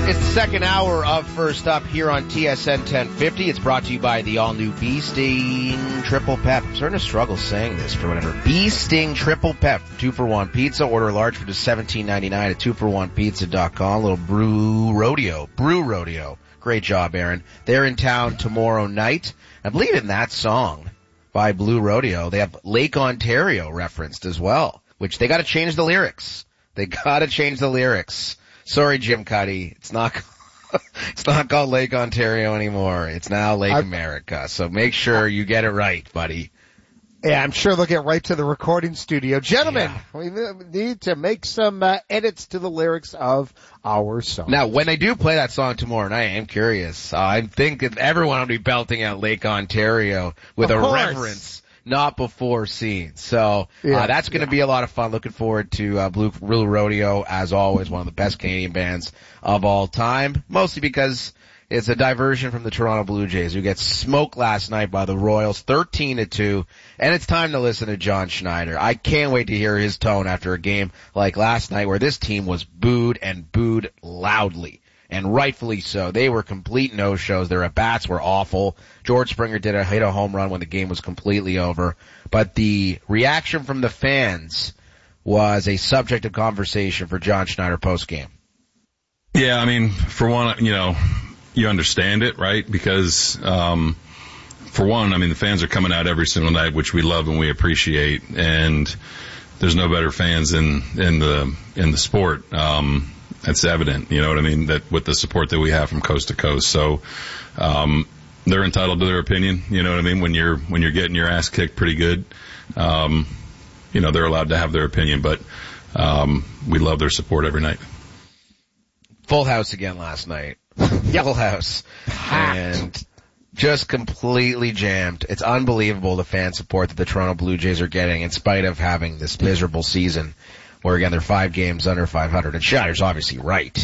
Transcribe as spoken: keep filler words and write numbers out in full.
It's the second hour of First Up here on T S N ten fifty. It's brought to you by the all-new Bee Sting Triple Pep. I'm starting to struggle saying this for whatever. Bee Sting Triple Pep. Two for one pizza. Order a large for just seventeen ninety-nine at two for one pizza dot com. A little brew rodeo. Brew rodeo. Great job, Aaron. They're in town tomorrow night. I believe in that song by Blue Rodeo, they have Lake Ontario referenced as well, which they got to change the lyrics. They got to change the lyrics. Sorry, Jim Cuddy. It's not, it's not called Lake Ontario anymore. It's now Lake I, America. So make sure you get it right, buddy. Yeah, I'm sure they'll get right to the recording studio. Gentlemen, yeah. we need to make some uh, edits to the lyrics of our song. Now, when they do play that song tomorrow night, I'm curious. Uh, I think that everyone will be belting out Lake Ontario with of a course. reverence not before seen. So yeah, uh, that's going to yeah. be a lot of fun. Looking forward to uh, Blue, Blue Rodeo, as always, one of the best Canadian bands of all time, mostly because it's a diversion from the Toronto Blue Jays, who get smoked last night by the Royals, thirteen to two, and it's time to listen to John Schneider. I can't wait to hear his tone after a game like last night where this team was booed and booed loudly. And rightfully so. They were complete no-shows. Their at-bats were awful. George Springer did a hit a home run when the game was completely over. But the reaction from the fans was a subject of conversation for John Schneider post-game. Yeah, I mean, for one, you know, you understand it, right? Because, um, for one, I mean, the fans are coming out every single night, which we love and we appreciate. And there's no better fans in, in the, in the sport. Um, That's evident, you know what I mean, that with the support that we have from coast to coast. So, um, they're entitled to their opinion, you know what I mean, when you're, when you're getting your ass kicked pretty good. Um, you know, they're allowed to have their opinion, but, um, we love their support every night. Full house again last night. Full house. And just completely jammed. It's unbelievable the fan support that the Toronto Blue Jays are getting in spite of having this miserable season. Where, again, they're five games under five hundred. And Schneider's obviously right.